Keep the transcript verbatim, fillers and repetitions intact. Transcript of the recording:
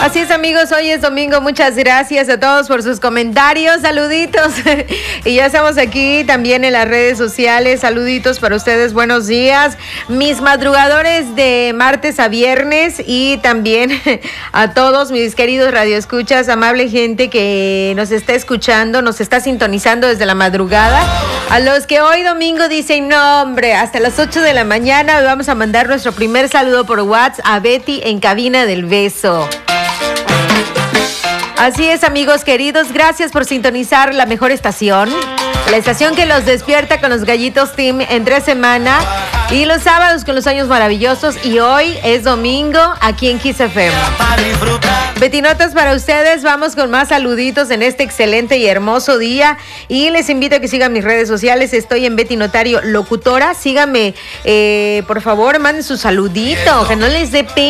Así es, amigos, hoy es domingo. Muchas gracias a todos por sus comentarios, saluditos. Y ya estamos aquí también en las redes sociales. Saluditos para ustedes, buenos días. Mis madrugadores de martes a viernes y también a todos mis queridos radioescuchas, amable gente que nos está escuchando, nos está sintonizando desde la madrugada. A los que hoy domingo dicen, no hombre, hasta las ocho de la mañana vamos a mandar nuestro primer saludo por WhatsApp a Betty en Cabina del Beso. Así es, amigos queridos, gracias por sintonizar la mejor estación, la estación que los despierta con los Gallitos Team entre semana y los sábados con los años maravillosos, y hoy es domingo aquí en Kiss F M. Betinotas para ustedes, vamos con más saluditos en este excelente y hermoso día, y les invito a que sigan mis redes sociales. Estoy en Betty Notario Locutora, síganme, eh, por favor, manden su saludito, que no les dé pena.